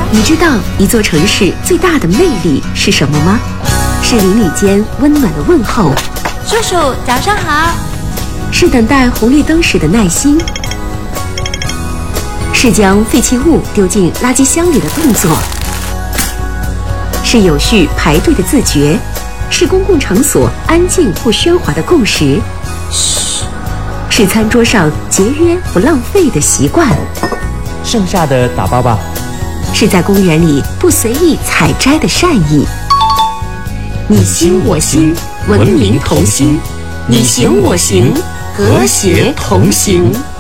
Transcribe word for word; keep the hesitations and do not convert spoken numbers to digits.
你知道一座城市最大的魅力是什么吗？是邻里间温暖的问候， 叔叔早上好， 是等待红绿灯时的耐心，是将废弃物丢进垃圾箱里的动作，是有序排队的自觉，是公共场所安静不喧哗的共识， 嘘， 是餐桌上节约不浪费的习惯， 剩下的打包吧， 是在公园里不随意采摘的善意。你心我心，文明同心；你行我行，和谐同行。